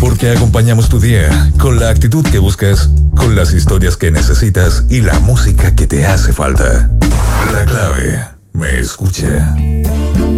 porque acompañamos tu día con la actitud que buscas, con las historias que necesitas y la música que te hace falta. La clave, me escucha.